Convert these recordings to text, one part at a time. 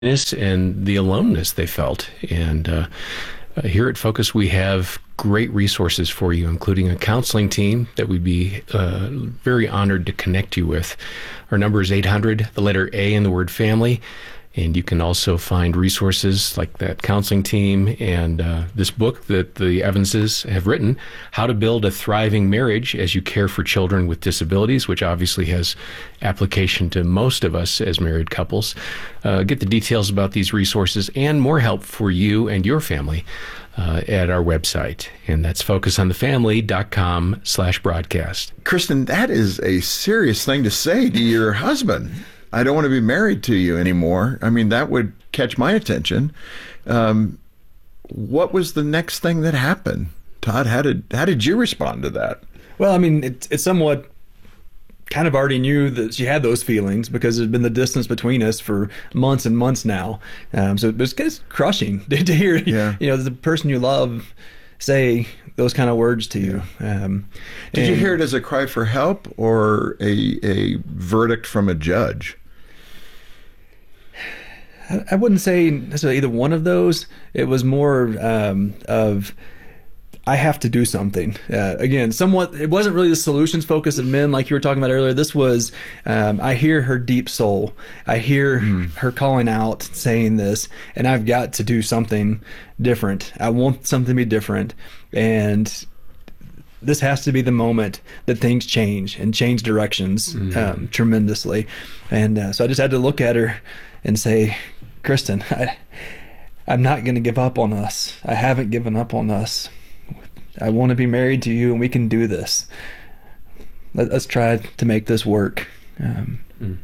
and the aloneness they felt. And here at Focus, we have great resources for you, including a counseling team that we'd be very honored to connect you with. Our number is 800, the letter A in the word family. And you can also find resources like that counseling team and this book that the Evanses have written, How to Build a Thriving Marriage as You Care for Children with Disabilities, which obviously has application to most of us as married couples. Get the details about these resources and more help for you and your family at our website. And that's focusonthefamily.com/broadcast. Kristen, that is a serious thing to say to your husband. I don't want to be married to you anymore. I mean, that would catch my attention. What was the next thing that happened? Todd, how did you respond to that? Well, I mean, it's somewhat kind of already knew that she had those feelings because there's been the distance between us for months and months now. So it was kind of crushing to hear, the person you love say those kind of words to you. Did you hear it as a cry for help or a verdict from a judge? I wouldn't say necessarily either one of those. It was more of I have to do something. Again, somewhat, it wasn't really the solutions focus of men like you were talking about earlier. This was, I hear her deep soul. I hear her calling out, saying this, and I've got to do something different. I want something to be different. And this has to be the moment that things change and change directions tremendously. And so I just had to look at her and say, Kristen, I'm not going to give up on us. I haven't given up on us. I want to be married to you, and we can do this. Let's try to make this work. And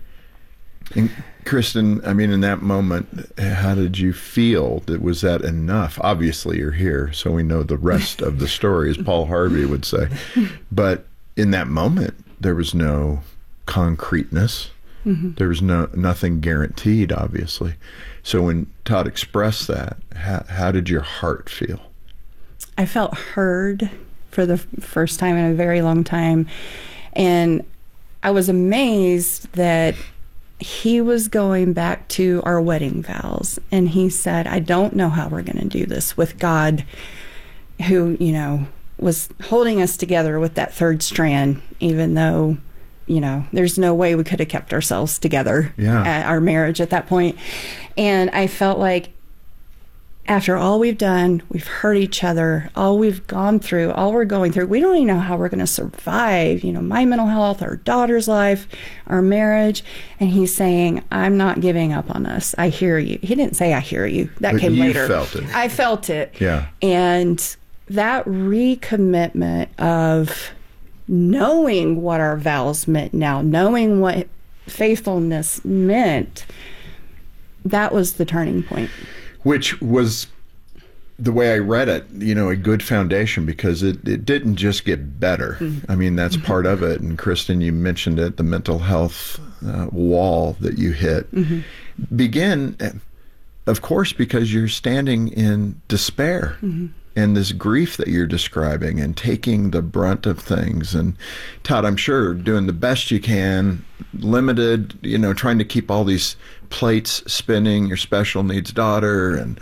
Kristen, I mean, in that moment, how did you feel? Was that enough? Obviously, you're here, so we know the rest of the story, as Paul Harvey would say. But in that moment, there was no concreteness. There was nothing guaranteed, obviously. So when Todd expressed that, how did your heart feel? I felt heard for the first time in a very long time. And I was amazed that he was going back to our wedding vows. And he said, I don't know how we're going to do this with God, who, was holding us together with that third strand, even though, there's no way we could have kept ourselves together at our marriage at that point. And I felt like after all we've done, we've hurt each other, all we've gone through, all we're going through, we don't even know how we're going to survive, my mental health, our daughter's life, our marriage. And he's saying, I'm not giving up on us. I hear you. He didn't say, I hear you. That but came you later. Felt it. I felt it. Yeah. And that recommitment of knowing what our vows meant now, knowing what faithfulness meant, that was the turning point. Which was, the way I read it, a good foundation, because it didn't just get better. I mean, that's part of it. And Kristen, you mentioned it, the mental health wall that you hit. Begin, of course, because you're standing in despair and this grief that you're describing and taking the brunt of things. And Todd, I'm sure doing the best you can, limited, trying to keep all these plates spinning, your special needs daughter. And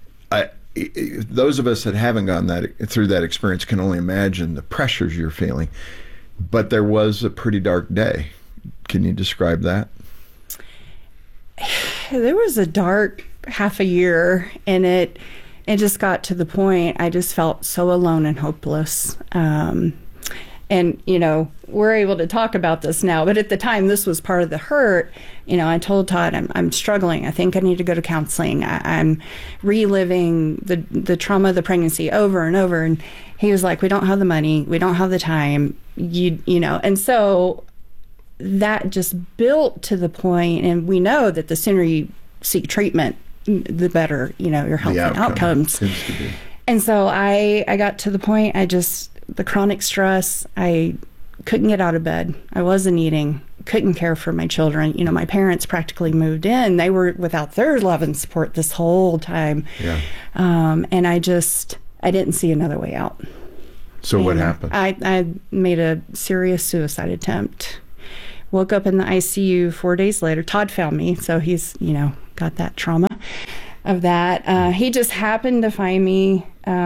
those of us that haven't gone through that experience can only imagine the pressures you're feeling. But there was a pretty dark day. Can you describe that? There was a dark half a year, and it just got to the point I just felt so alone and hopeless. And, we're able to talk about this now, but at the time this was part of the hurt. I told Todd, I'm struggling. I think I need to go to counseling. I'm reliving the trauma of the pregnancy over and over. And he was like, we don't have the money. We don't have the time. And so that just built to the point, and we know that the sooner you seek treatment, the better, your health and outcomes. And so I got to the point, the chronic stress, I couldn't get out of bed. I wasn't eating, couldn't care for my children. My parents practically moved in. They were without their love and support this whole time. Yeah. And I didn't see another way out. So what happened? I made a serious suicide attempt. Woke up in the ICU 4 days later. Todd found me, so he's, got that trauma of that. He just happened to find me.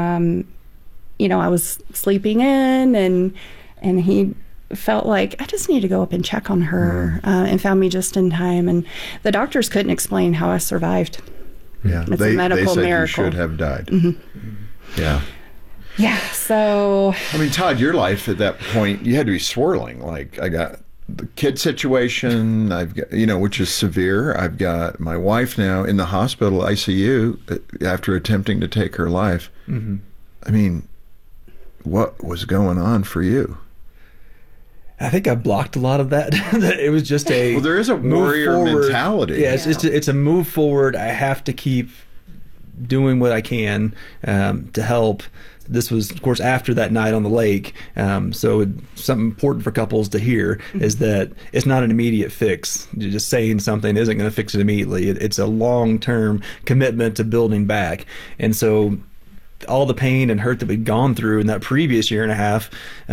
I was sleeping in, and he felt like I just need to go up and check on her, and found me just in time. And the doctors couldn't explain how I survived. Yeah, It's they a medical said miracle. you should have died. Yeah. Yeah. So I mean, Todd, your life at that point, you had to be swirling. Like, I got the kid situation, I've got, which is severe. I've got my wife now in the hospital ICU after attempting to take her life. I mean, what was going on for you? I think I blocked a lot of that. It was just a Well, there is a warrior mentality. Yeah, it's a move forward. I have to keep doing what I can to help. This was, of course, after that night on the lake. So something important for couples to hear is that it's not an immediate fix. Just saying something isn't going to fix it immediately. It's a long-term commitment to building back. And so all the pain and hurt that we'd gone through in that previous year and a half,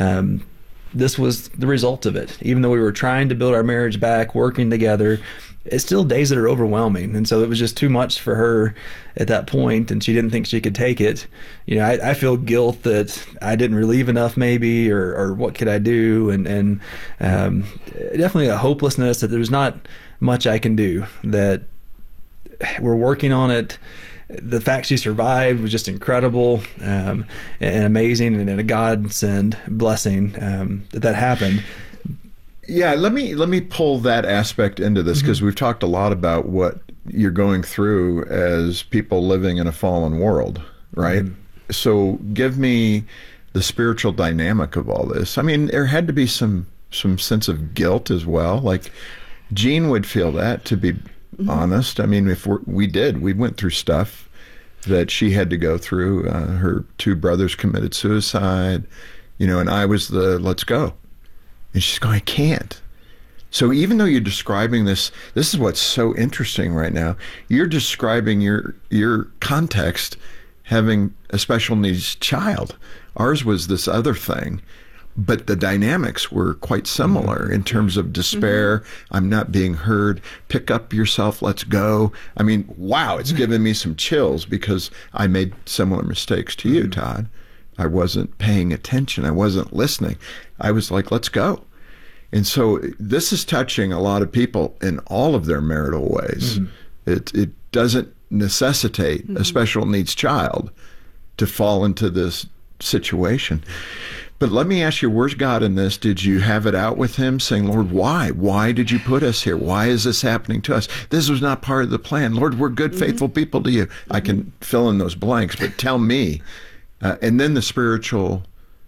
this was the result of it. Even though we were trying to build our marriage back, working together, it's still days that are overwhelming. And so it was just too much for her at that point, and she didn't think she could take it. I feel guilt that I didn't relieve enough maybe, or what could I do? And definitely a hopelessness that there's not much I can do, that we're working on it. The fact she survived was just incredible and amazing, and a godsend blessing that happened. Yeah, let me pull that aspect into this, because we've talked a lot about what you're going through as people living in a fallen world, right? So give me the spiritual dynamic of all this. I mean, there had to be some sense of guilt as well. Like, Jean would feel that, to be honest. I mean, we went through stuff that she had to go through. Her two brothers committed suicide, and I was let's go. And she's going, I can't. So even though you're describing this is what's so interesting right now. You're describing your context having a special needs child. Ours was this other thing. But the dynamics were quite similar in terms of despair. I'm not being heard. Pick up yourself. Let's go. I mean, wow, it's given me some chills, because I made similar mistakes to you, Todd. I wasn't paying attention. I wasn't listening. I was like, let's go. And so this is touching a lot of people in all of their marital ways. It doesn't necessitate a special needs child to fall into this situation. But let me ask you, where's God in this? Did you have it out with him, saying, Lord, why? Why did you put us here? Why is this happening to us? This was not part of the plan. Lord, we're good, faithful people to you. I can fill in those blanks, but tell me. And then the spiritual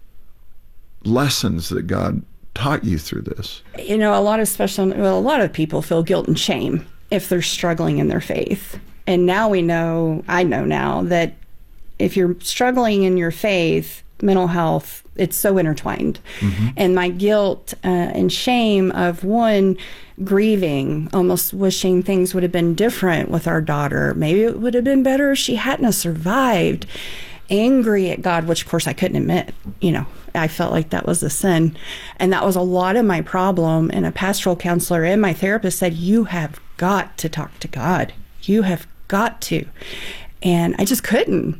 lessons that God taught you through this. a lot of people feel guilt and shame if they're struggling in their faith. And now I know now that if you're struggling in your faith, mental health, it's so intertwined. And my guilt and shame of grieving, almost wishing things would have been different with our daughter. Maybe it would have been better if she hadn't have survived. Angry at God, which of course I couldn't admit. I felt like that was a sin. And that was a lot of my problem. And a pastoral counselor and my therapist said, you have got to talk to God. You have got to. And I just couldn't.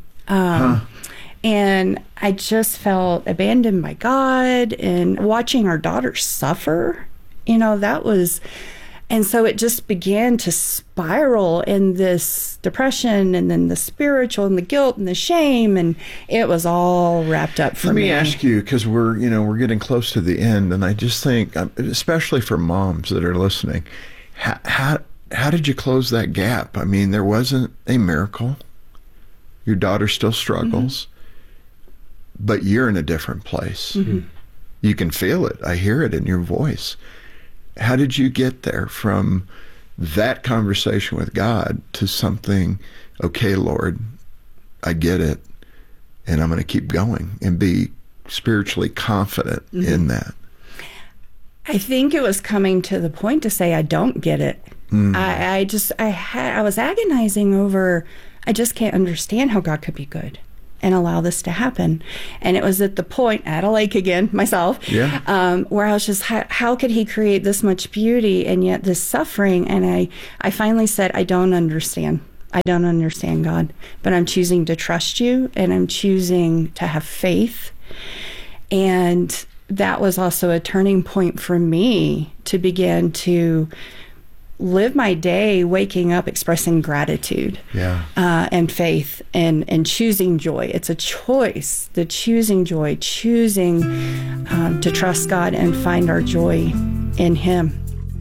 And I just felt abandoned by God, and watching our daughter suffer, that was, and so it just began to spiral in this depression, and then the spiritual and the guilt and the shame, and it was all wrapped up for me. Let me ask you, because we're getting close to the end, and I just think, especially for moms that are listening, how did you close that gap? I mean, there wasn't a miracle. Your daughter still struggles. But you're in a different place. You can feel it. I hear it in your voice. How did you get there from that conversation with God to something, okay, Lord, I get it, and I'm going to keep going and be spiritually confident in that? I think it was coming to the point to say, I don't get it. I was agonizing over, I just can't understand how God could be good. and allow this to happen? And it was at the point, at a lake again, myself, where I was just, how could he create this much beauty and yet this suffering? And I finally said, I don't understand. I don't understand, God, but I'm choosing to trust you, and I'm choosing to have faith. And that was also a turning point for me to begin to live my day waking up expressing gratitude and faith and choosing joy. It's a choice, the choosing joy, choosing to trust God and find our joy in Him.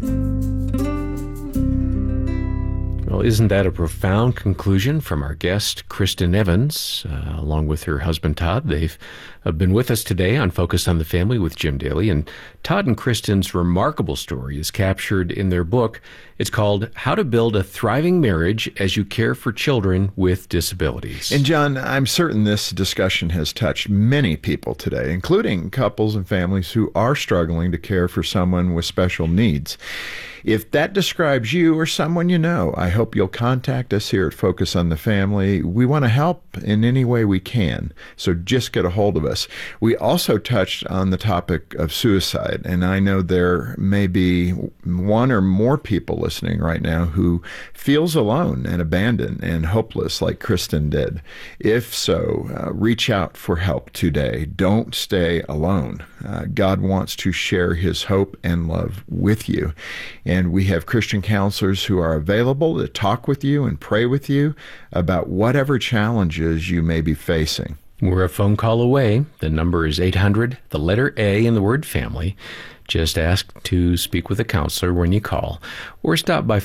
Well, isn't that a profound conclusion from our guest, Kristen Evans, along with her husband, Todd? They've been with us today on Focus on the Family with Jim Daly, and Todd and Kristen's remarkable story is captured in their book. It's called How to Build a Thriving Marriage as You Care for Children with Disabilities. And John, I'm certain this discussion has touched many people today, including couples and families who are struggling to care for someone with special needs. If that describes you or someone you know, I hope you'll contact us here at Focus on the Family. We want to help in any way we can, so just get a hold of us. We also touched on the topic of suicide, and I know there may be one or more people listening right now who feels alone and abandoned and hopeless like Kristen did. If so, reach out for help today. Don't stay alone. God wants to share His hope and love with you. And we have Christian counselors who are available to talk with you and pray with you about whatever challenges you may be facing. We're a phone call away. The number is 800, the letter A in the word family. Just ask to speak with a counselor when you call, or stop by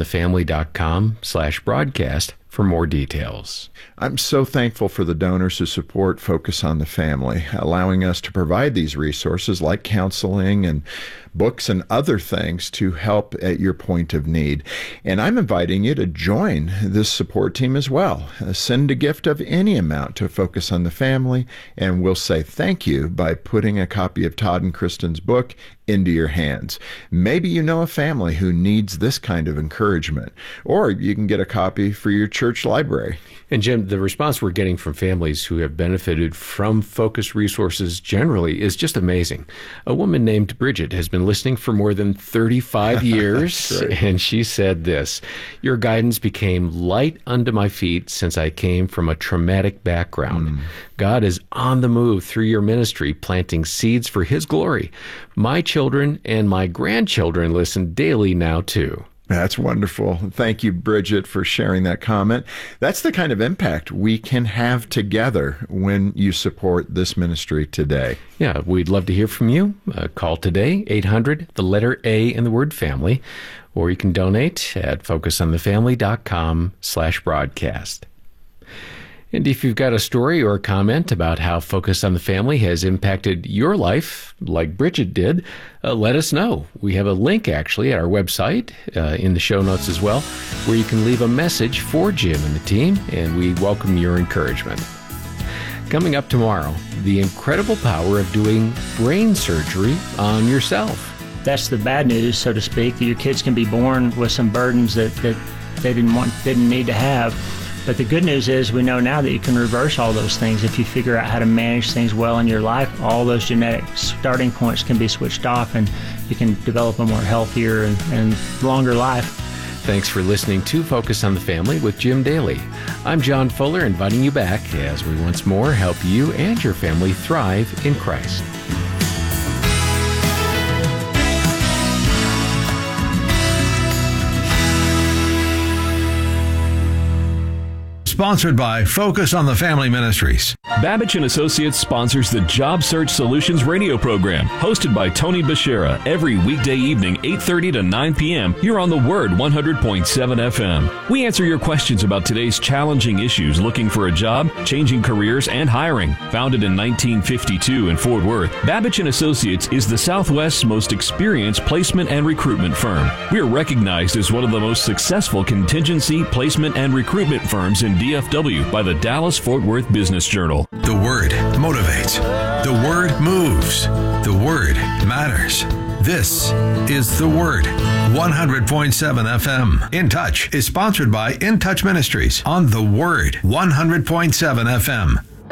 focusonthefamily.com/broadcast for more details. I'm so thankful for the donors who support Focus on the Family, allowing us to provide these resources like counseling and books and other things to help at your point of need. And I'm inviting you to join this support team as well. Send a gift of any amount to Focus on the Family, and we'll say thank you by putting a copy of Todd and Kristen's book into your hands. Maybe you know a family who needs this kind of encouragement, or you can get a copy for your church library. And Jim, the response we're getting from families who have benefited from Focus resources generally is just amazing. A woman named Bridget has been listening for more than 35 years, and she said this: "Your guidance became light unto my feet since I came from a traumatic background. God is on the move through your ministry, planting seeds for His glory. My children and my grandchildren listen daily now too." That's wonderful. Thank you, Bridget, for sharing that comment. That's the kind of impact we can have together when you support this ministry today. Yeah, we'd love to hear from you. Call today, 800, the letter A in the word family, or you can donate at focusonthefamily.com/broadcast. And if you've got a story or a comment about how Focus on the Family has impacted your life, like Bridget did, let us know. We have a link, actually, at our website, in the show notes as well, where you can leave a message for Jim and the team, and we welcome your encouragement. Coming up tomorrow, the incredible power of doing brain surgery on yourself. That's the bad news, so to speak, that your kids can be born with some burdens that they didn't need to have. But the good news is we know now that you can reverse all those things. If you figure out how to manage things well in your life, all those genetic starting points can be switched off, and you can develop a more healthier and longer life. Thanks for listening to Focus on the Family with Jim Daly. I'm John Fuller, inviting you back as we once more help you and your family thrive in Christ. Sponsored by Focus on the Family Ministries. Babbage & Associates sponsors the Job Search Solutions radio program, hosted by Tony Bashera, every weekday evening, 8:30 to 9 p.m. here on The Word 100.7 FM. We answer your questions about today's challenging issues, looking for a job, changing careers, and hiring. Founded in 1952 in Fort Worth, Babbage & Associates is the Southwest's most experienced placement and recruitment firm. We are recognized as one of the most successful contingency, placement, and recruitment firms in DFW by the Dallas-Fort Worth Business Journal. The Word motivates. The Word moves. The Word matters. This is The Word, 100.7 FM. In Touch is sponsored by In Touch Ministries on The Word, 100.7 FM.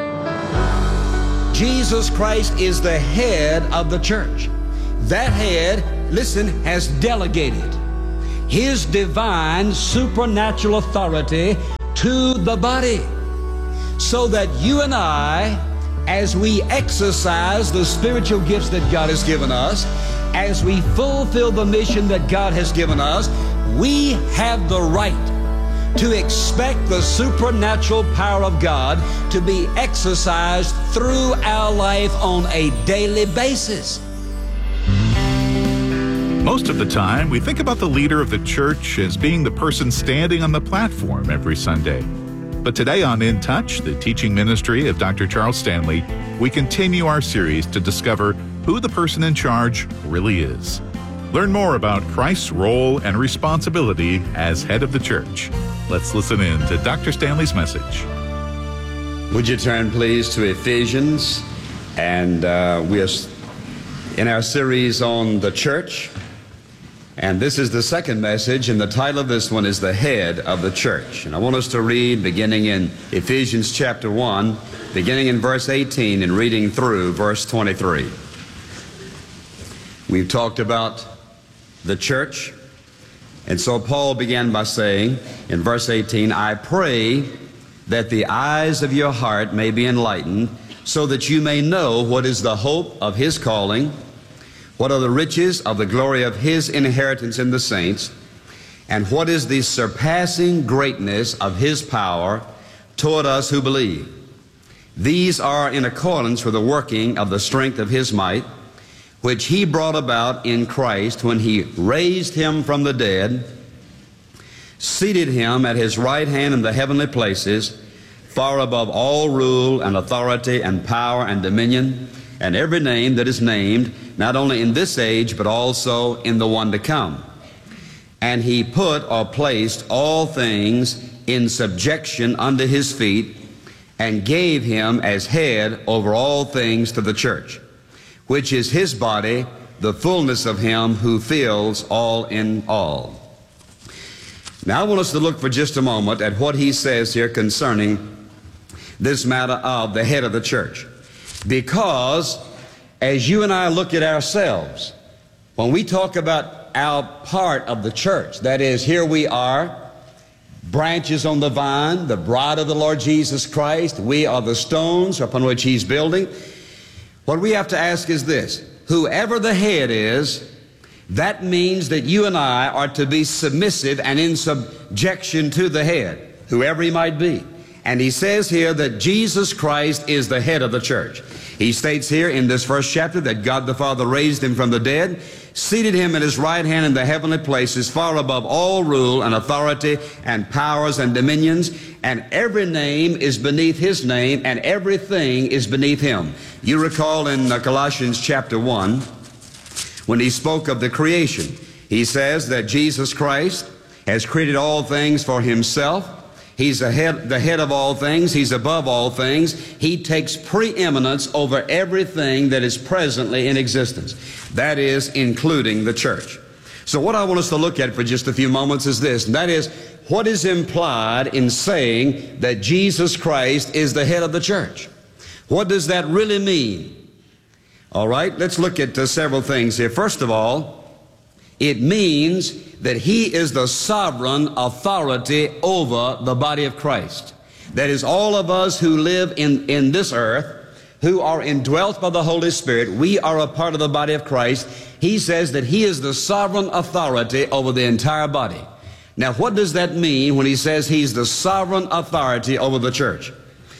Jesus Christ is the head of the church. That head, listen, has delegated His divine supernatural authority to the body, so that you and I, as we exercise the spiritual gifts that God has given us, as we fulfill the mission that God has given us, we have the right to expect the supernatural power of God to be exercised through our life on a daily basis. Most of the time, we think about the leader of the church as being the person standing on the platform every Sunday. But today on In Touch, the teaching ministry of Dr. Charles Stanley, we continue our series to discover who the person in charge really is. Learn more about Christ's role and responsibility as head of the church. Let's listen in to Dr. Stanley's message. Would you turn, please, to Ephesians? And we are in our series on the church. And this is the second message, and the title of this one is The Head of the Church. And I want us to read beginning in Ephesians chapter 1, beginning in verse 18 and reading through verse 23. We've talked about the church. And so Paul began by saying in verse 18, I pray that the eyes of your heart may be enlightened, so that you may know what is the hope of His calling, what are the riches of the glory of His inheritance in the saints, and what is the surpassing greatness of His power toward us who believe. These are in accordance with the working of the strength of His might, which He brought about in Christ when He raised Him from the dead, seated Him at His right hand in the heavenly places, far above all rule and authority and power and dominion, and every name that is named, not only in this age, but also in the one to come. And He put or placed all things in subjection under His feet, and gave Him as head over all things to the church, which is His body, the fullness of Him who fills all in all. Now I want us to look for just a moment at what he says here concerning this matter of the head of the church. Because as you and I look at ourselves, when we talk about our part of the church, that is, here we are, branches on the vine, the bride of the Lord Jesus Christ, we are the stones upon which He's building. What we have to ask is this: whoever the head is, that means that you and I are to be submissive and in subjection to the head, whoever he might be. And he says here that Jesus Christ is the head of the church. He states here in this first chapter that God the Father raised Him from the dead, seated Him at His right hand in the heavenly places, far above all rule and authority and powers and dominions, and every name is beneath His name, and everything is beneath Him. You recall in Colossians chapter 1, when he spoke of the creation, he says that Jesus Christ has created all things for Himself. He's the head of all things. He's above all things. He takes preeminence over everything that is presently in existence. That is, including the church. So what I want us to look at for just a few moments is this, and that is, what is implied in saying that Jesus Christ is the head of the church? What does that really mean? All right, let's look at several things here. First of all, it means that He is the sovereign authority over the body of Christ. That is, all of us who live in this earth, who are indwelt by the Holy Spirit, we are a part of the body of Christ. He says that He is the sovereign authority over the entire body. Now, what does that mean when He says He's the sovereign authority over the church?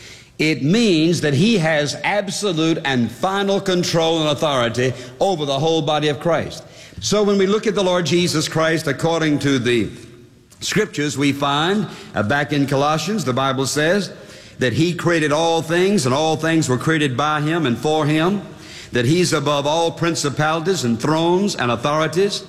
It means that He has absolute and final control and authority over the whole body of Christ. So when we look at the Lord Jesus Christ according to the Scriptures, we find back in Colossians, the Bible says that He created all things, and all things were created by Him and for Him, that He's above all principalities and thrones and authorities.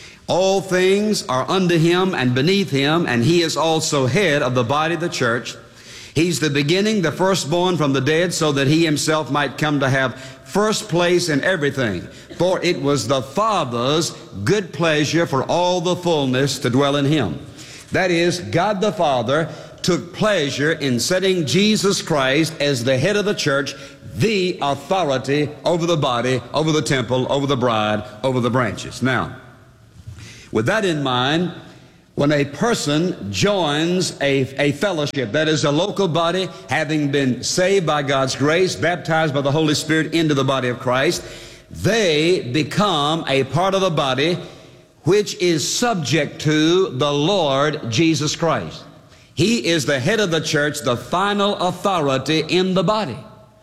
All things are under Him and beneath Him, and He is also head of the body of the church. He's the beginning, the firstborn from the dead, so that He Himself might come to have first place in everything. For it was the Father's good pleasure for all the fullness to dwell in Him. That is, God the Father took pleasure in setting Jesus Christ as the head of the church. the authority over the body, over the temple, over the bride, over the branches. Now, with that in mind, when a person joins a fellowship, that is a local body, having been saved by God's grace, baptized by the Holy Spirit into the body of Christ, they become a part of the body which is subject to the Lord Jesus Christ. He is the head of the church, the final authority in the body.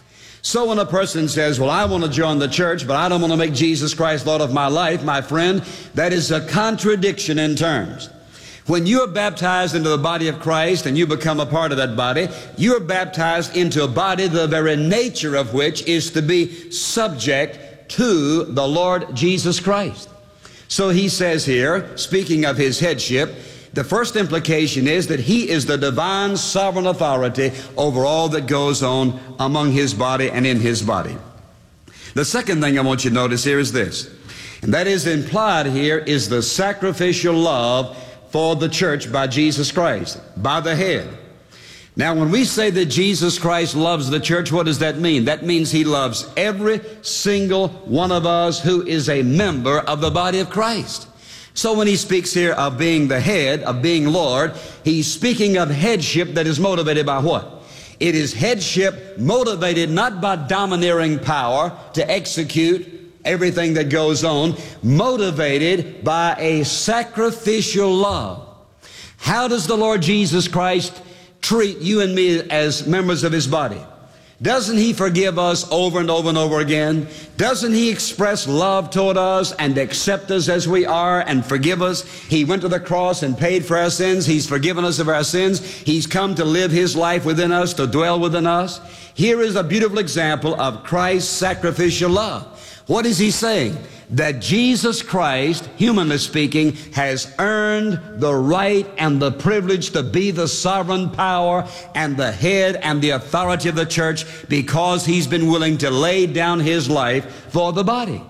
So when a person says, well, I want to join the church, but I don't want to make Jesus Christ Lord of my life, my friend, that is a contradiction in terms. When you are baptized into the body of Christ and you become a part of that body, you are baptized into a body the very nature of which is to be subject to the Lord Jesus Christ. So he says here, speaking of his headship, the first implication is that he is the divine sovereign authority over all that goes on among his body and in his body. The second thing I want you to notice here is this, and that is implied here is the sacrificial love for the church by Jesus Christ, by the head. Now, when we say that Jesus Christ loves the church, what does that mean? That means he loves every single one of us who is a member of the body of Christ. So when he speaks here of being the head, of being Lord, he's speaking of headship that is motivated by what? It is headship motivated not by domineering power to execute everything that goes on, motivated by a sacrificial love. How does the Lord Jesus Christ treat you and me as members of his body? Doesn't he forgive us over and over and over again? Doesn't he express love toward us and accept us as we are and forgive us? He went to the cross and paid for our sins. He's forgiven us of our sins. He's come to live his life within us, to dwell within us. Here is a beautiful example of Christ's sacrificial love. What is he saying? That Jesus Christ, humanly speaking, has earned the right and the privilege to be the sovereign power and the head and the authority of the church because he's been willing to lay down his life for the body.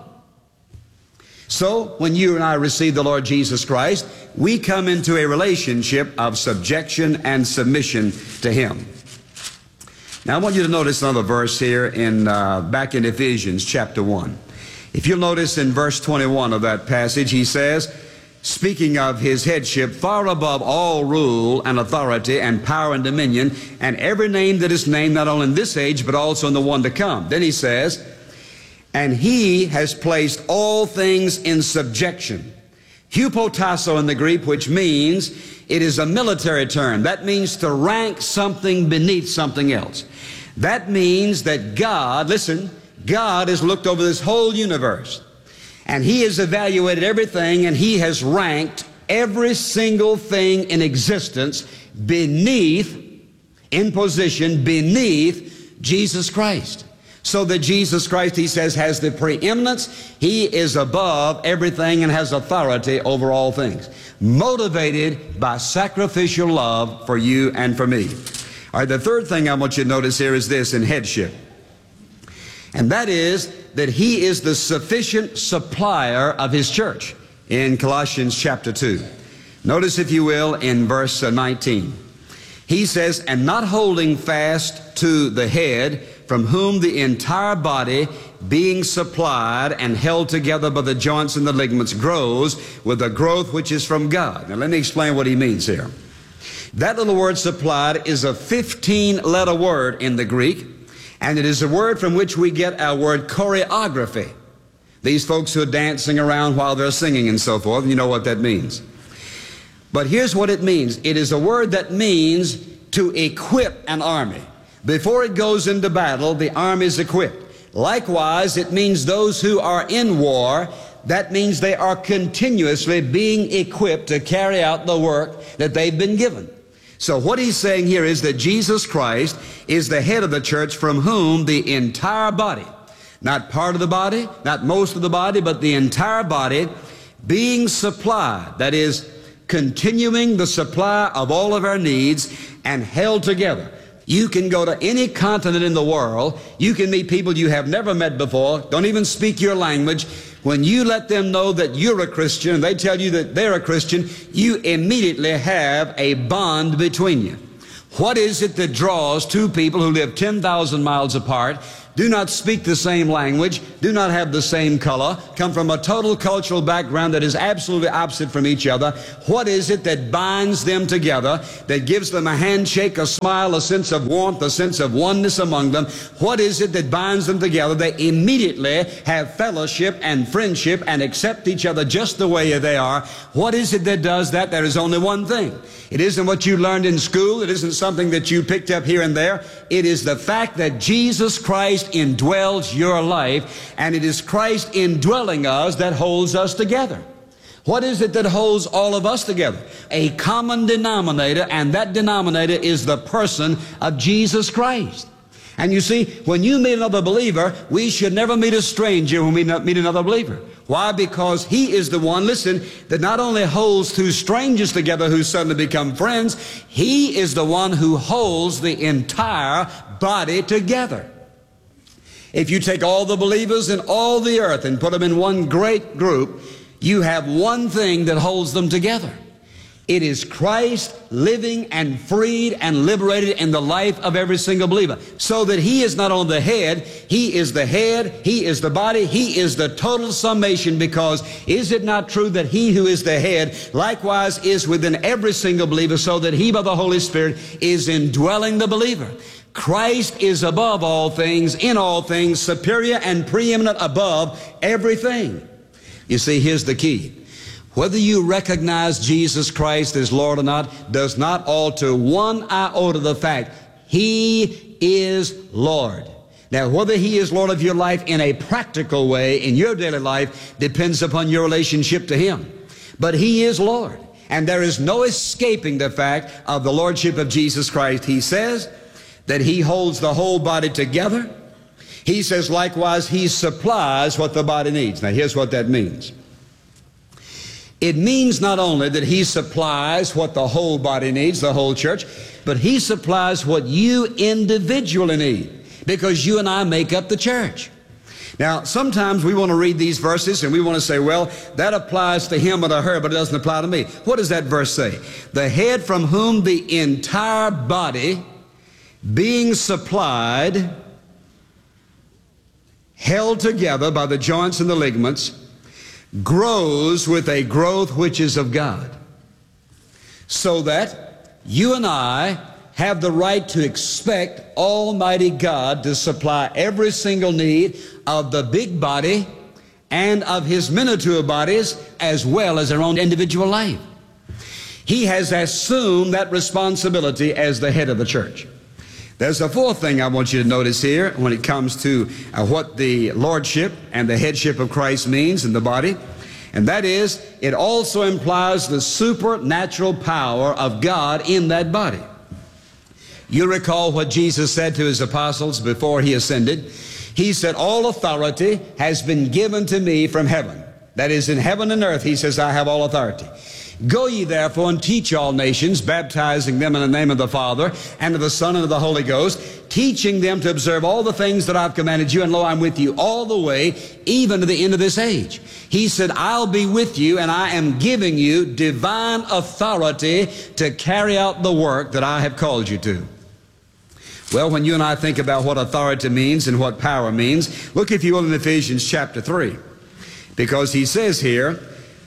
So, when you and I receive the Lord Jesus Christ, we come into a relationship of subjection and submission to him. Now, I want you to notice another verse here back in Ephesians chapter 1. If you'll notice in verse 21 of that passage, he says, speaking of his headship, far above all rule and authority and power and dominion, and every name that is named not only in this age, but also in the one to come. Then he says, and he has placed all things in subjection. Hupotasso in the Greek, which means it is a military term. That means to rank something beneath something else. That means that God, listen, God has looked over this whole universe and he has evaluated everything and he has ranked every single thing in existence beneath, in position beneath Jesus Christ. So that Jesus Christ, he says, has the preeminence. He is above everything and has authority over all things. Motivated by sacrificial love for you and for me. All right, the third thing I want you to notice here is this in headship. And that is that he is the sufficient supplier of his church in Colossians chapter 2. Notice, if you will, in verse 19. He says, and not holding fast to the head, from whom the entire body, being supplied and held together by the joints and the ligaments, grows with a growth which is from God. Now let me explain what he means here. That little word supplied is a 15-letter word in the Greek. And it is a word from which we get our word choreography. These folks who are dancing around while they're singing and so forth, you know what that means. But here's what it means. It is a word that means to equip an army. Before it goes into battle, the army is equipped. Likewise, it means those who are in war, that means they are continuously being equipped to carry out the work that they've been given. So what he's saying here is that Jesus Christ is the head of the church, from whom the entire body, not part of the body, not most of the body, but the entire body, being supplied, that is, continuing the supply of all of our needs and held together. You can go to any continent in the world. You can meet people you have never met before, don't even speak your language. When you let them know that you're a Christian and they tell you that they're a Christian, you immediately have a bond between you. What is it that draws two people who live 10,000 miles apart, do not speak the same language, do not have the same color, come from a total cultural background that is absolutely opposite from each other. What is it that binds them together, that gives them a handshake, a smile, a sense of warmth, a sense of oneness among them? What is it that binds them together? They immediately have fellowship and friendship and accept each other just the way they are. What is it that does that? There is only one thing. It isn't what you learned in school. It isn't something that you picked up here and there. It is the fact that Jesus Christ indwells your life, and it is Christ indwelling us that holds us together. What is it that holds all of us together? A common denominator, and that denominator is the person of Jesus Christ. And you see, when you meet another believer, we should never meet a stranger when we meet another believer. Why? Because he is the one, listen, that not only holds two strangers together who suddenly become friends, he is the one who holds the entire body together. If you take all the believers in all the earth and put them in one great group, you have one thing that holds them together. It is Christ living and freed and liberated in the life of every single believer. So that he is not only the head, he is the body, he is the total summation, because is it not true that he who is the head likewise is within every single believer, so that he by the Holy Spirit is indwelling the believer? Christ is above all things, in all things, superior and preeminent above everything. You see, here's the key. Whether you recognize Jesus Christ as Lord or not does not alter one iota the fact he is Lord. Now, whether he is Lord of your life in a practical way in your daily life depends upon your relationship to him. But he is Lord, and there is no escaping the fact of the lordship of Jesus Christ. He says that he holds the whole body together. He says likewise he supplies what the body needs. Now, here's what that means. It means not only that he supplies what the whole body needs, the whole church, but he supplies what you individually need, because you and I make up the church. Now, sometimes we want to read these verses and we want to say, well, that applies to him or to her, but it doesn't apply to me. What does that verse say? The head, from whom the entire body, being supplied, held together by the joints and the ligaments, grows with a growth which is of God, so that you and I have the right to expect Almighty God to supply every single need of the big body and of his miniature bodies, as well as their own individual life. He has assumed that responsibility as the head of the church. There's a fourth thing I want you to notice here when it comes to what the lordship and the headship of Christ means in the body, and that is, it also implies the supernatural power of God in that body. You recall what Jesus said to his apostles before he ascended. He said, all authority has been given to me from heaven. That is, in heaven and earth, he says, I have all authority. Go ye therefore and teach all nations, baptizing them in the name of the Father and of the Son and of the Holy Ghost, teaching them to observe all the things that I've commanded you, and lo, I'm with you all the way, even to the end of this age. He said, I'll be with you, and I am giving you divine authority to carry out the work that I have called you to. Well, when you and I think about what authority means and what power means, look, if you will, in Ephesians chapter 3, because he says here,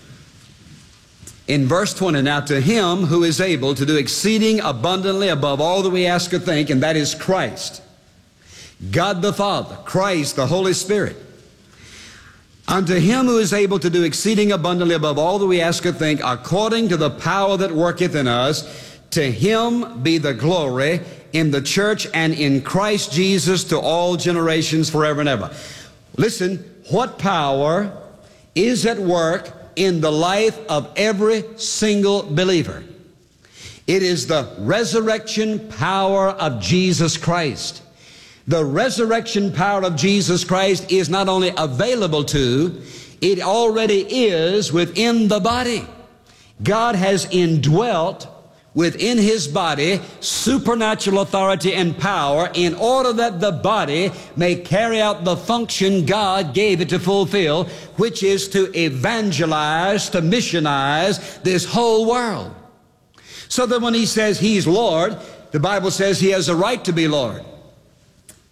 in verse 20, now to him who is able to do exceeding abundantly above all that we ask or think, and that is Christ, God the Father, Christ the Holy Spirit. Unto him who is able to do exceeding abundantly above all that we ask or think, according to the power that worketh in us, to him be the glory in the church and in Christ Jesus to all generations forever and ever. Listen, what power is at work in the life of every single believer? It is the resurrection power of Jesus Christ. The resurrection power of Jesus Christ is not only available to, it already is within the body. God has indwelt within his body supernatural authority and power in order that the body may carry out the function God gave it to fulfill, which is to evangelize, to missionize this whole world. So that when he says he's Lord, the Bible says he has a right to be Lord.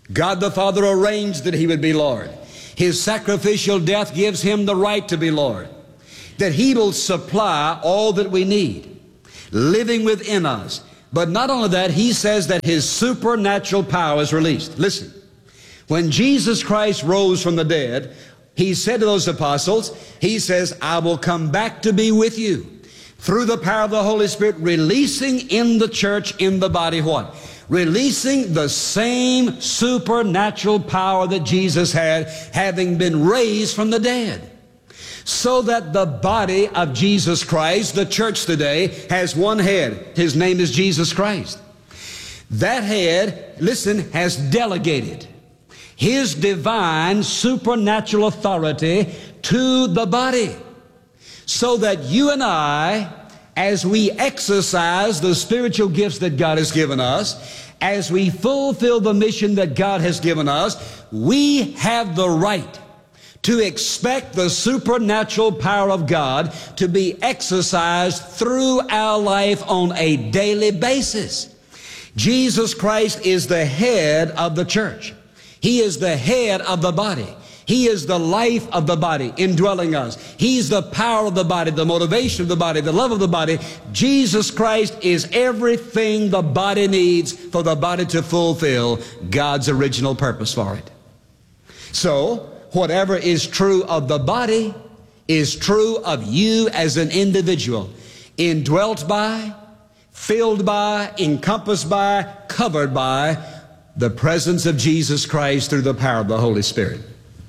God the Father arranged that He would be Lord. His sacrificial death gives Him the right to be Lord. That He will supply all that we need, living within us. But not only that, He says that His supernatural power is released. Listen, when Jesus Christ rose from the dead, He said to those apostles, He says, I will come back to be with you through the power of the Holy Spirit, releasing in the church, in the body, what? Releasing the same supernatural power that Jesus had, having been raised from the dead. So that the body of Jesus Christ, the church today, has one head. His name is Jesus Christ. That head, listen, has delegated His divine supernatural authority to the body. So that you and I, as we exercise the spiritual gifts that God has given us, as we fulfill the mission that God has given us, we have the right to expect the supernatural power of God to be exercised through our life on a daily basis. Jesus Christ is the head of the church. He is the head of the body. He is the life of the body indwelling us. He's the power of the body, the motivation of the body, the love of the body. Jesus Christ is everything the body needs for the body to fulfill God's original purpose for it. So, whatever is true of the body is true of you as an individual, indwelt by, filled by, encompassed by, covered by the presence of Jesus Christ through the power of the Holy Spirit.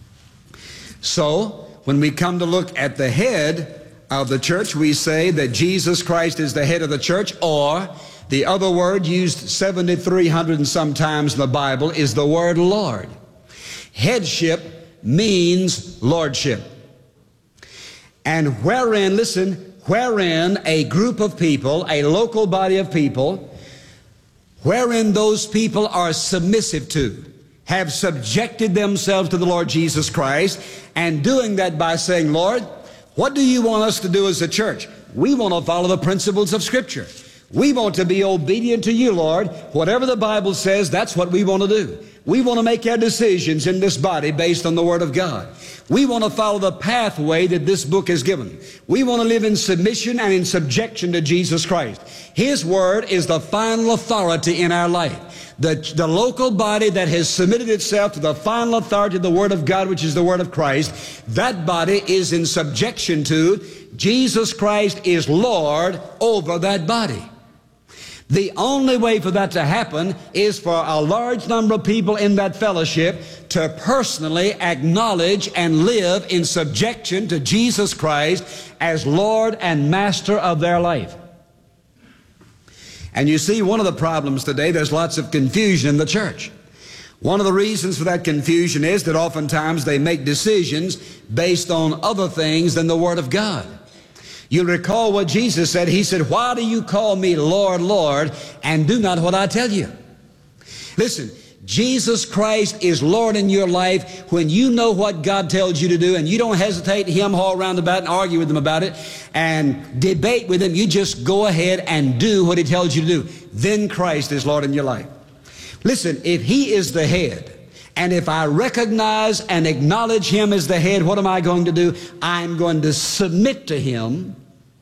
So, when we come to look at the head of the church, we say that Jesus Christ is the head of the church, or the other word used 7,300 and sometimes in the Bible is the word Lord. Headship means lordship. And wherein, listen, wherein a group of people, a local body of people, wherein those people are submissive to, have subjected themselves to the Lord Jesus Christ, and doing that by saying, Lord, what do you want us to do as a church? We want to follow the principles of Scripture. We want to be obedient to you, Lord. Whatever the Bible says, that's what we want to do. We want to make our decisions in this body based on the Word of God. We want to follow the pathway that this book has given. We want to live in submission and in subjection to Jesus Christ. His Word is the final authority in our life. The local body that has submitted itself to the final authority of the Word of God, which is the Word of Christ, that body is in subjection to Jesus Christ is Lord over that body. The only way for that to happen is for a large number of people in that fellowship to personally acknowledge and live in subjection to Jesus Christ as Lord and Master of their life. And you see, one of the problems today, there's lots of confusion in the church. One of the reasons for that confusion is that oftentimes they make decisions based on other things than the Word of God. You'll recall what Jesus said. He said, why do you call me Lord, Lord, and do not what I tell you? Listen, Jesus Christ is Lord in your life when you know what God tells you to do, and you don't hesitate to hem-haw around about it and argue with Him about it and debate with Him. You just go ahead and do what He tells you to do. Then Christ is Lord in your life. Listen, if He is the head, and if I recognize and acknowledge Him as the head, what am I going to do? I'm going to submit to Him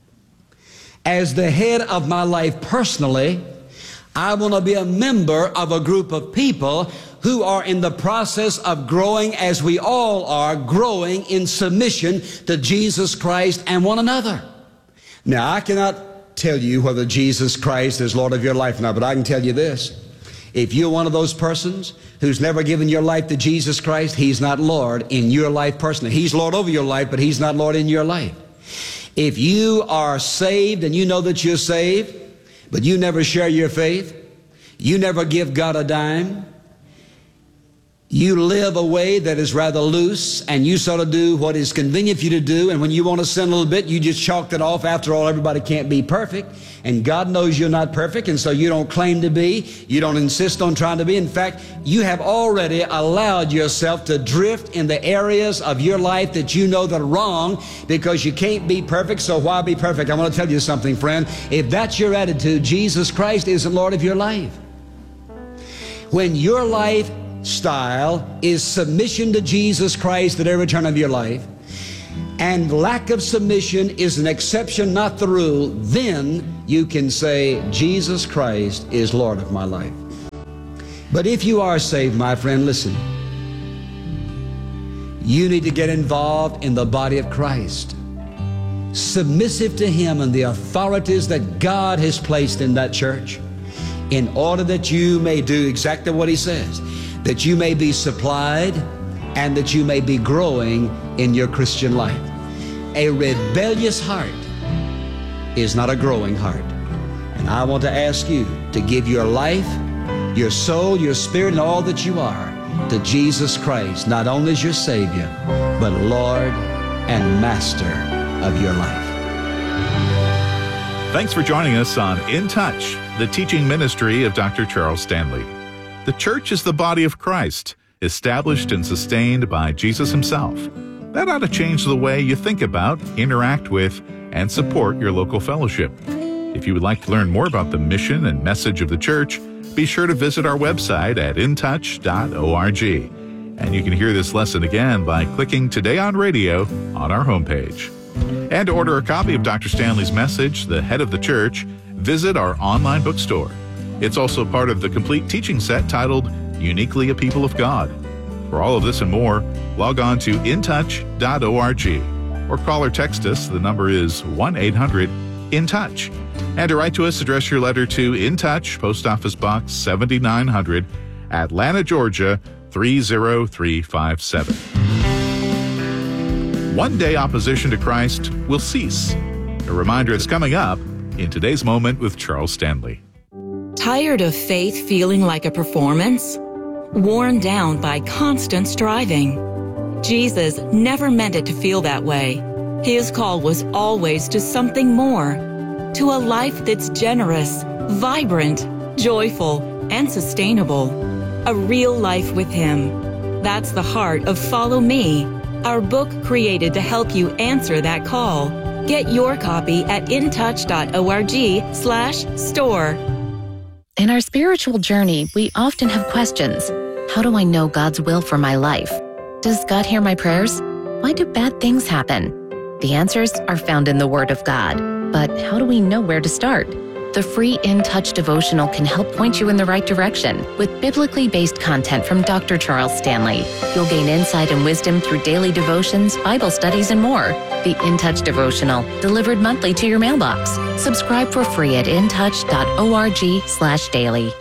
as the head of my life personally. I want to be a member of a group of people who are in the process of growing, as we all are, growing in submission to Jesus Christ and one another. Now, I cannot tell you whether Jesus Christ is Lord of your life or not, but I can tell you this. If you're one of those persons who's never given your life to Jesus Christ, He's not Lord in your life personally. He's Lord over your life, but He's not Lord in your life. If you are saved and you know that you're saved, but you never share your faith, you never give God a dime, you live a way that is rather loose, and you sort of do what is convenient for you to do, and when you want to sin a little bit, you just chalk it off. After all, everybody can't be perfect, and God knows you're not perfect, and so you don't claim to be. You don't insist on trying to be. In fact, you have already allowed yourself to drift in the areas of your life that you know that are wrong, because you can't be perfect, so why be perfect? I want to tell you something, friend. If that's your attitude, Jesus Christ isn't Lord of your life. When your life style is submission to Jesus Christ at every turn of your life, and lack of submission is an exception, not the rule, then you can say, Jesus Christ is Lord of my life. But if you are saved, my friend, listen. You need to get involved in the body of Christ, submissive to Him and the authorities that God has placed in that church, in order that you may do exactly what He says, that you may be supplied and that you may be growing in your Christian life. A rebellious heart is not a growing heart. And I want to ask you to give your life, your soul, your spirit, and all that you are to Jesus Christ, not only as your Savior, but Lord and Master of your life. Thanks for joining us on In Touch, the teaching ministry of Dr. Charles Stanley. The church is the body of Christ, established and sustained by Jesus Himself. That ought to change the way you think about, interact with, and support your local fellowship. If you would like to learn more about the mission and message of the church, be sure to visit our website at intouch.org. And you can hear this lesson again by clicking Today on Radio on our homepage. And to order a copy of Dr. Stanley's message, The Head of the Church, visit our online bookstore. It's also part of the complete teaching set titled Uniquely a People of God. For all of this and more, log on to intouch.org or call or text us. The number is 1-800-IN-TOUCH. And to write to us, address your letter to In Touch, Post Office Box 7900, Atlanta, Georgia 30357. One day opposition to Christ will cease. A reminder is coming up in today's Moment with Charles Stanley. Tired of faith feeling like a performance? Worn down by constant striving? Jesus never meant it to feel that way. His call was always to something more, to a life that's generous, vibrant, joyful, and sustainable. A real life with Him. That's the heart of Follow Me, our book created to help you answer that call. Get your copy at intouch.org/store. In our spiritual journey, we often have questions. How do I know God's will for my life? Does God hear my prayers? Why do bad things happen? The answers are found in the Word of God. But how do we know where to start? The free In Touch devotional can help point you in the right direction with biblically based content from Dr. Charles Stanley. You'll gain insight and wisdom through daily devotions, Bible studies, and more. The In Touch devotional, delivered monthly to your mailbox. Subscribe for free at intouch.org/daily.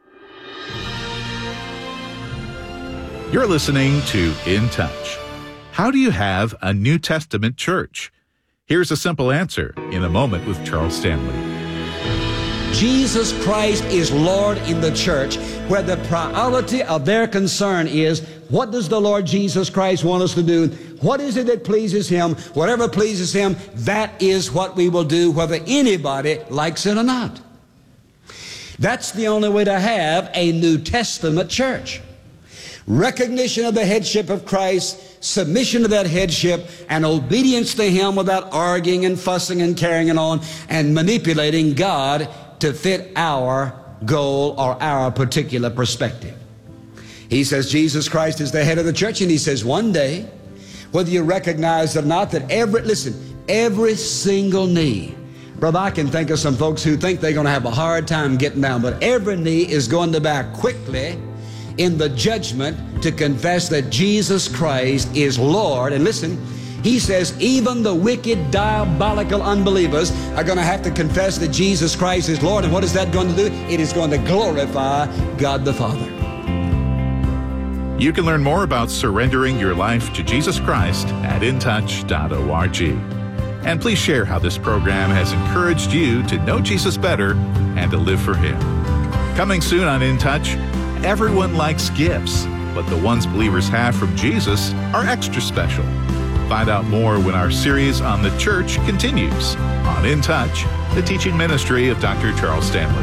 You're listening to In Touch. How do you have a New Testament church? Here's a simple answer in a moment with Charles Stanley. Jesus Christ is Lord in the church, where the priority of their concern is, what does the Lord Jesus Christ want us to do? What is it that pleases Him? Whatever pleases Him, that is what we will do, whether anybody likes it or not. That's the only way to have a New Testament church. Recognition of the headship of Christ, submission to that headship, and obedience to Him without arguing and fussing and carrying it on and manipulating God to fit our goal or our particular perspective. He says Jesus Christ is the head of the church, and He says one day, whether you recognize it or not, that every single knee. Brother, I can think of some folks who think they're going to have a hard time getting down, but every knee is going to bow quickly in the judgment to confess that Jesus Christ is Lord. And listen, He says even the wicked, diabolical unbelievers are going to have to confess that Jesus Christ is Lord. And what is that going to do? It is going to glorify God the Father. You can learn more about surrendering your life to Jesus Christ at intouch.org. And please share how this program has encouraged you to know Jesus better and to live for Him. Coming soon on In Touch, everyone likes gifts, but the ones believers have from Jesus are extra special. Find out more when our series on the church continues on In Touch, the teaching ministry of Dr. Charles Stanley.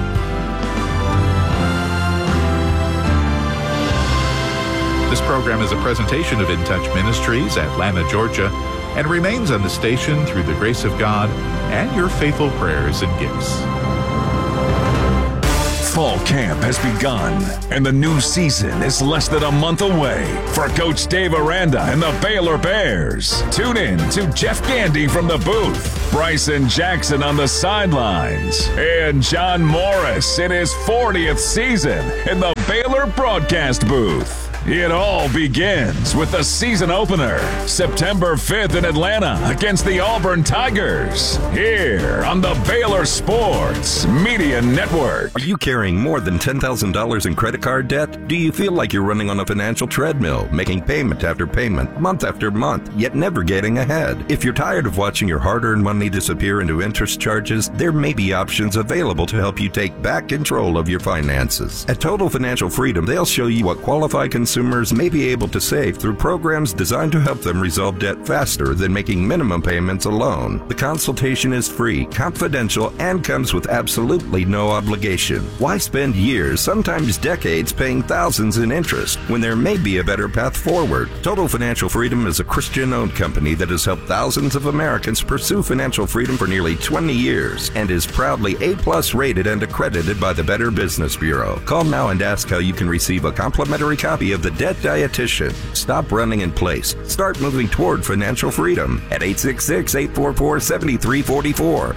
This program is a presentation of In Touch Ministries, Atlanta, Georgia, and remains on the station through the grace of God and your faithful prayers and gifts. Fall camp has begun, and the new season is less than a month away. For Coach Dave Aranda and the Baylor Bears, tune in to Jeff Gandy from the booth, Bryson Jackson on the sidelines, and John Morris in his 40th season in the Baylor broadcast booth. It all begins with the season opener, September 5th in Atlanta against the Auburn Tigers, here on the Baylor Sports Media Network. Are you carrying more than $10,000 in credit card debt? Do you feel like you're running on a financial treadmill, making payment after payment, month after month, yet never getting ahead? If you're tired of watching your hard-earned money disappear into interest charges, there may be options available to help you take back control of your finances. At Total Financial Freedom, they'll show you what qualified consumers may be able to save through programs designed to help them resolve debt faster than making minimum payments alone. The consultation is free, confidential, and comes with absolutely no obligation. Why spend years, sometimes decades, paying thousands in interest when there may be a better path forward? Total Financial Freedom is a Christian-owned company that has helped thousands of Americans pursue financial freedom for nearly 20 years and is proudly A+ rated and accredited by the Better Business Bureau. Call now and ask how you can receive a complimentary copy of The Debt Dietitian. Stop running in place. Start moving toward financial freedom at 866-844-7344.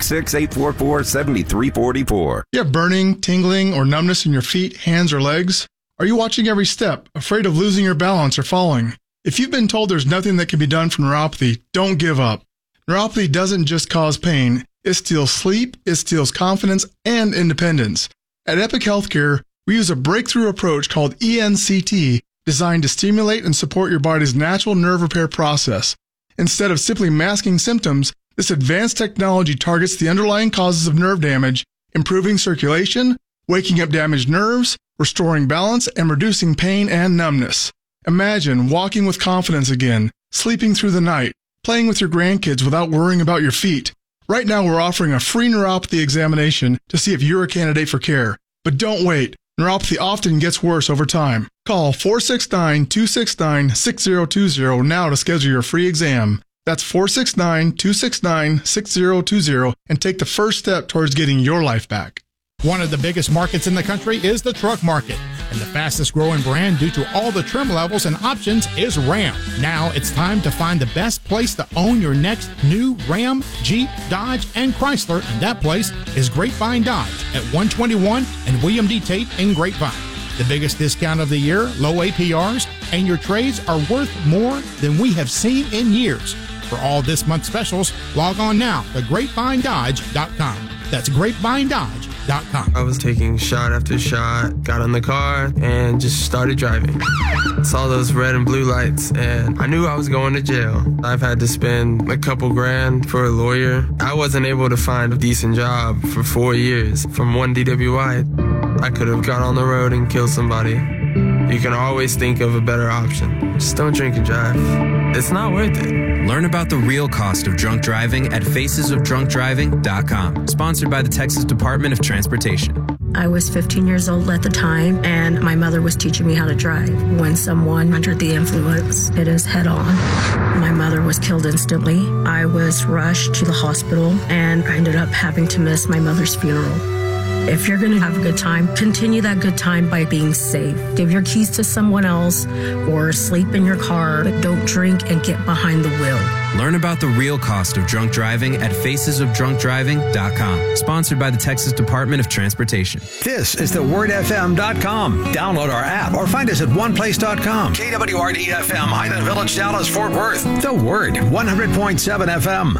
866-844-7344. You have burning, tingling, or numbness in your feet, hands, or legs? Are you watching every step, afraid of losing your balance or falling? If you've been told there's nothing that can be done for neuropathy, don't give up. Neuropathy doesn't just cause pain. It steals sleep, it steals confidence, and independence. At Epic Healthcare, we use a breakthrough approach called ENCT, designed to stimulate and support your body's natural nerve repair process. Instead of simply masking symptoms, this advanced technology targets the underlying causes of nerve damage, improving circulation, waking up damaged nerves, restoring balance, and reducing pain and numbness. Imagine walking with confidence again, sleeping through the night, playing with your grandkids without worrying about your feet. Right now, we're offering a free neuropathy examination to see if you're a candidate for care. But don't wait. Neuropathy often gets worse over time. Call 469-269-6020 now to schedule your free exam. That's 469-269-6020 and take the first step towards getting your life back. One of the biggest markets in the country is the truck market, and the fastest growing brand due to all the trim levels and options is Ram. Now it's time to find the best place to own your next new Ram, Jeep, Dodge, and Chrysler, and that place is Grapevine Dodge at 121 and William D. Tate in Grapevine. The biggest discount of the year, low APRs, and your trades are worth more than we have seen in years. For all this month's specials, log on now to GrapevineDodge.com. That's GrapevineDodge.com. I was taking shot after shot, got in the car, and just started driving. Saw those red and blue lights, and I knew I was going to jail. I've had to spend a couple grand for a lawyer. I wasn't able to find a decent job for 4 years. From one DWI, I could have got on the road and killed somebody. You can always think of a better option. Just don't drink and drive. It's not worth it. Learn about the real cost of drunk driving at facesofdrunkdriving.com. Sponsored by the Texas Department of Transportation. I was 15 years old at the time, and my mother was teaching me how to drive when someone under the influence hit us head on. My mother was killed instantly. I was rushed to the hospital, and I ended up having to miss my mother's funeral. If you're going to have a good time, continue that good time by being safe. Give your keys to someone else or sleep in your car, but don't drink and get behind the wheel. Learn about the real cost of drunk driving at facesofdrunkdriving.com. Sponsored by the Texas Department of Transportation. This is thewordfm.com. Download our app or find us at oneplace.com. KWRD FM, Highland Village, Dallas, Fort Worth. The Word, 100.7 FM.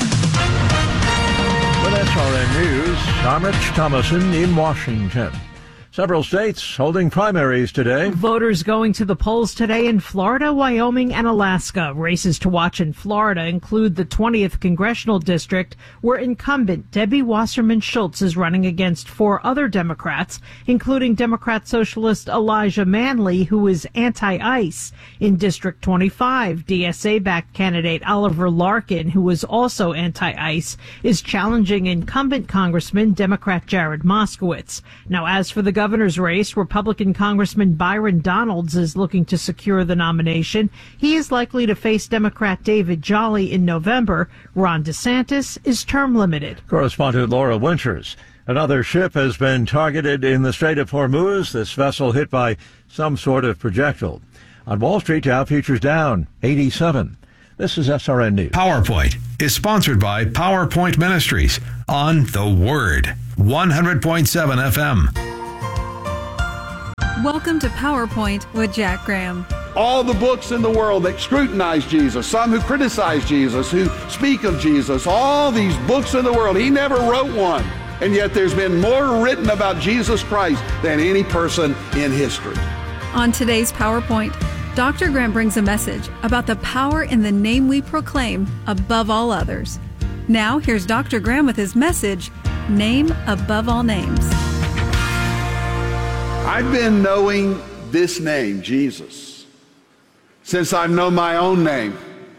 With SRN News, I'm Rich Thomason in Washington. Several states holding primaries today. Voters going to the polls today in Florida, Wyoming, and Alaska. Races to watch in Florida include the 20th Congressional District, where incumbent Debbie Wasserman Schultz is running against 4 other Democrats, including Democrat Socialist Elijah Manley, who is anti-ICE. In District 25, DSA-backed candidate Oliver Larkin, who is also anti-ICE, is challenging incumbent Congressman Democrat Jared Moskowitz. Now, as for the governor's race, Republican Congressman Byron Donalds is looking to secure the nomination. He is likely to face Democrat David Jolly in November. Ron DeSantis is term limited. Correspondent Laura Winters. Another ship has been targeted in the Strait of Hormuz, this vessel hit by some sort of projectile. On Wall Street, Dow futures down 87. This is SRN News. PowerPoint is sponsored by PowerPoint Ministries on The Word, 100.7 FM. Welcome to PowerPoint with Jack Graham. All the books in the world that scrutinize Jesus, some who criticize Jesus, who speak of Jesus, all these books in the world, he never wrote one. And yet there's been more written about Jesus Christ than any person in history. On today's PowerPoint, Dr. Graham brings a message about the power in the name we proclaim above all others. Now, here's Dr. Graham with his message, Name Above All Names. I've been knowing this name, Jesus, since I've known my own name.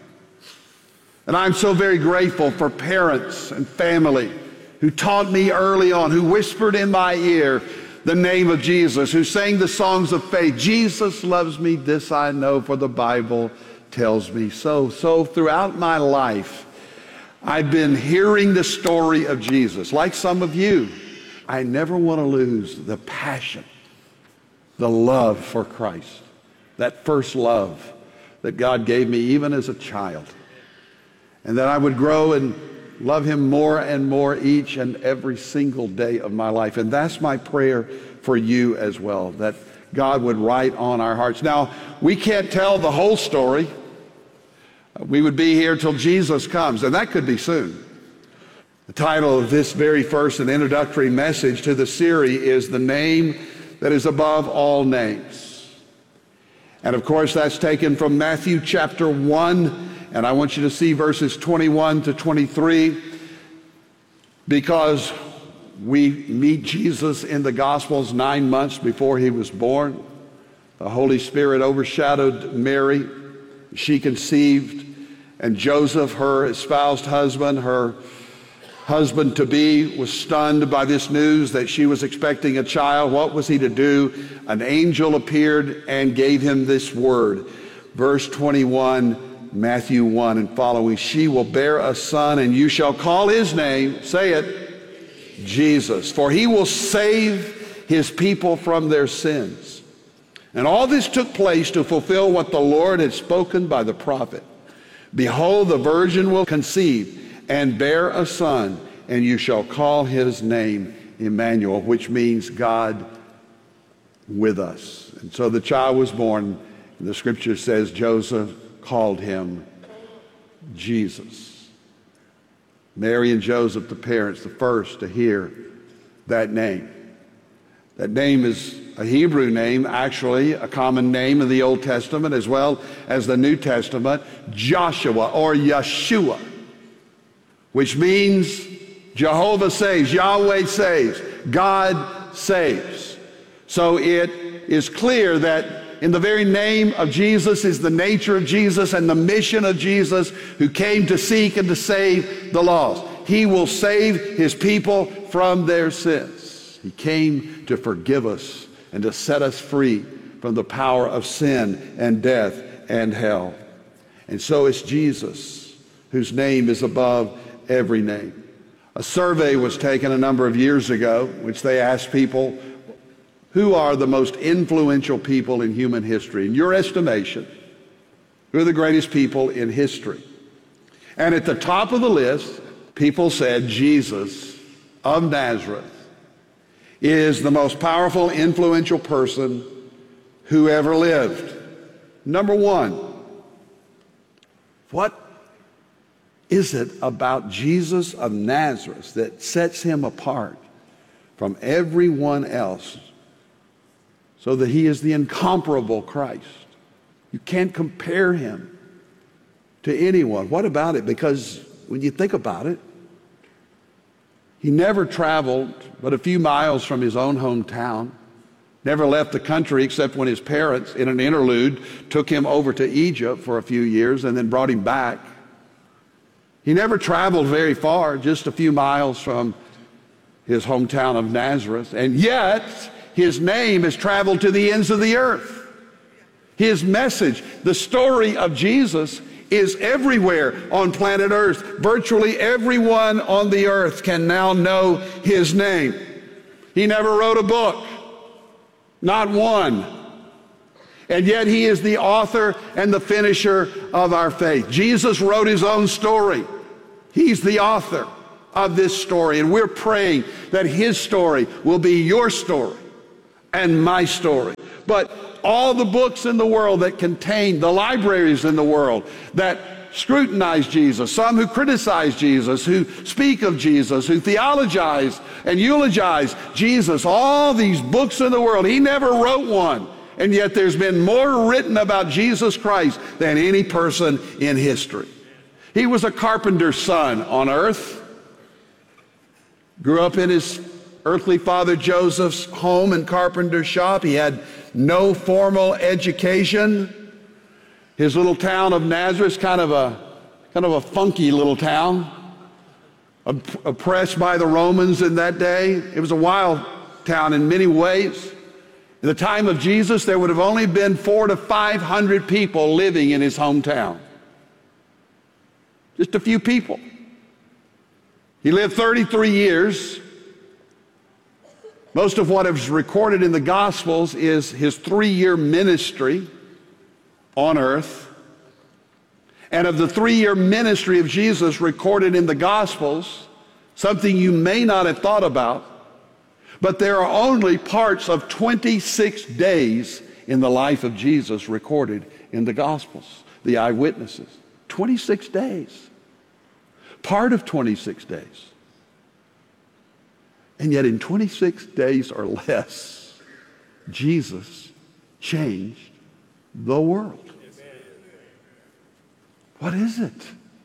And I'm so very grateful for parents and family who taught me early on, who whispered in my ear the name of Jesus, who sang the songs of faith. Jesus loves me, this I know, for the Bible tells me so. So throughout my life, I've been hearing the story of Jesus. Like some of you, I never want to lose the passion, the love for Christ, that first love that God gave me even as a child. And that I would grow and love him more and more each and every single day of my life. And that's my prayer for you as well, that God would write on our hearts. Now, we can't tell the whole story. We would be here till Jesus comes, and that could be soon. The title of this very first and introductory message to the series is The Name That Is Above All Names. And of course, that's taken from Matthew chapter 1. And I want you to see verses 21 to 23, because we meet Jesus in the Gospels 9 months before he was born. The Holy Spirit overshadowed Mary. She conceived, and Joseph, her espoused husband, her husband-to-be, was stunned by this news that she was expecting a child. What was he to do? An angel appeared and gave him this word. Verse 21, Matthew 1 and following, she will bear a son, and you shall call his name, say it, Jesus, for he will save his people from their sins. And all this took place to fulfill what the Lord had spoken by the prophet. Behold, the virgin will conceive and bear a son, and you shall call his name Emmanuel, which means God with us. And so the child was born, and the scripture says Joseph called him Jesus. Mary and Joseph, the parents, the first to hear that name. That name is a Hebrew name, actually a common name in the Old Testament as well as the New Testament, Joshua or Yeshua, which means Jehovah saves, Yahweh saves, God saves. So it is clear that in the very name of Jesus is the nature of Jesus and the mission of Jesus, who came to seek and to save the lost. He will save his people from their sins. He came to forgive us and to set us free from the power of sin and death and hell. And so it's Jesus, whose name is above every name. A survey was taken a number of years ago, which they asked people, who are the most influential people in human history? In your estimation, who are the greatest people in history? And at the top of the list, people said Jesus of Nazareth is the most powerful, influential person who ever lived. Number one, what is it about Jesus of Nazareth that sets him apart from everyone else, so that he is the incomparable Christ? You can't compare him to anyone. What about it? Because when you think about it, he never traveled but a few miles from his own hometown, never left the country except when his parents, in an interlude, took him over to Egypt for a few years and then brought him back. He never traveled very far, just a few miles from his hometown of Nazareth, and yet his name has traveled to the ends of the earth. His message, the story of Jesus, is everywhere on planet Earth. Virtually everyone on the earth can now know his name. He never wrote a book, not one. And yet he is the author and the finisher of our faith. Jesus wrote his own story. He's the author of this story, and we're praying that his story will be your story and my story. But all the books in the world that contain, the libraries in the world that scrutinize Jesus, some who criticize Jesus, who speak of Jesus, who theologize and eulogize Jesus, all these books in the world, he never wrote one. And yet there's been more written about Jesus Christ than any person in history. He was a carpenter's son on earth, grew up in his earthly father Joseph's home and carpenter shop. He had no formal education. His little town of Nazareth, kind of a funky little town, oppressed by the Romans in that day. It was a wild town in many ways. In the time of Jesus, there would have only been 400 to 500 people living in his hometown. Just a few people. He lived 33 years. Most of what is recorded in the Gospels is his 3-year ministry on earth. And of the 3-year ministry of Jesus recorded in the Gospels, something you may not have thought about, but there are only parts of 26 days in the life of Jesus recorded in the Gospels, the eyewitnesses. 26 days. Part of 26 days. And yet in 26 days or less, Jesus changed the world. What is it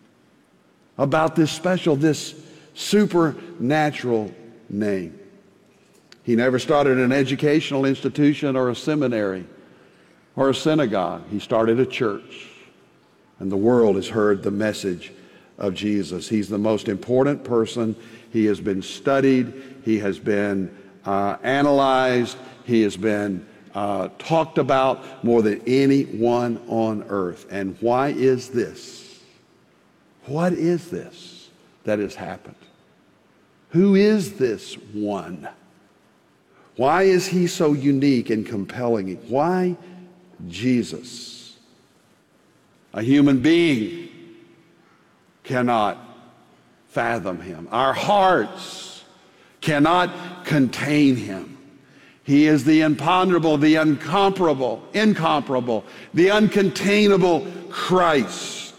about this special, this supernatural name? He never started an educational institution or a seminary or a synagogue. He started a church, and the world has heard the message of Jesus. He's the most important person. He has been studied. He has been analyzed. He has been talked about more than anyone on earth. And why is this? What is this that has happened? Who is this one? Why is he so unique and compelling? Why Jesus? A human being cannot fathom him. Our hearts cannot contain him. He is the imponderable, the incomparable, the uncontainable Christ.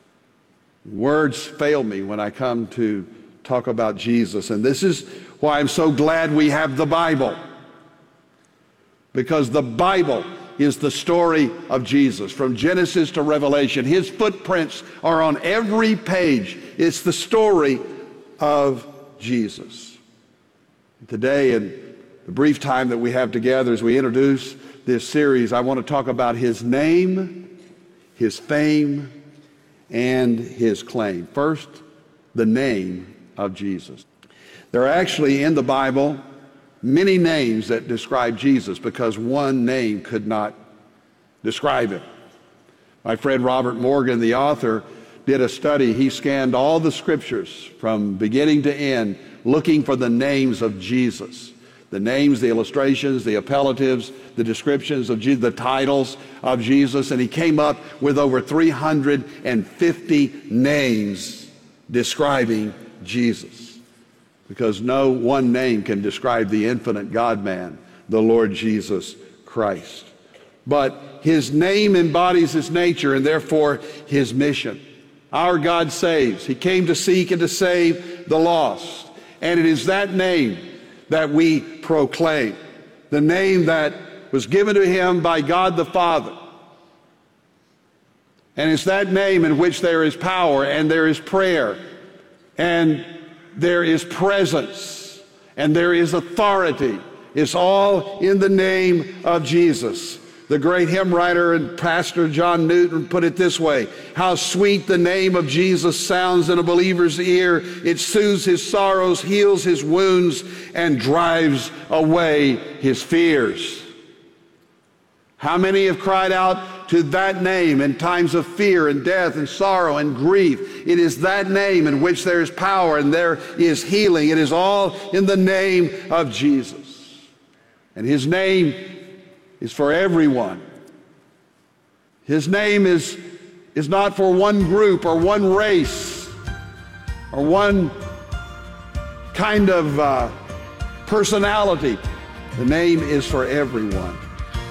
Words fail me when I come to talk about Jesus, and this is why I'm so glad we have the Bible. Because the Bible is the story of Jesus, from Genesis to Revelation. His footprints are on every page. It's the story of Jesus. Today, in the brief time that we have together as we introduce this series, I want to talk about his name, his fame, and his claim. First, the name of Jesus. There are actually in the Bible many names that describe Jesus because one name could not describe him. My friend Robert Morgan, the author, did a study. He scanned all the scriptures from beginning to end looking for the names of Jesus. The names, the illustrations, the appellatives, the descriptions of Jesus, the titles of Jesus, and he came up with over 350 names describing Jesus. Because no one name can describe the infinite God-man, the Lord Jesus Christ. But his name embodies his nature and therefore his mission. Our God saves. He came to seek and to save the lost. And it is that name that we proclaim. The name that was given to him by God the Father. And it's that name in which there is power and there is prayer and there is presence and there is authority. It's all in the name of Jesus. The great hymn writer and pastor John Newton put it this way: how sweet the name of Jesus sounds in a believer's ear. It soothes his sorrows, heals his wounds, and drives away his fears. How many have cried out to that name in times of fear and death and sorrow and grief? It is that name in which there is power and there is healing. It is all in the name of Jesus. And his name is for everyone. His name is not for one group or one race or one kind of personality. The name is for everyone.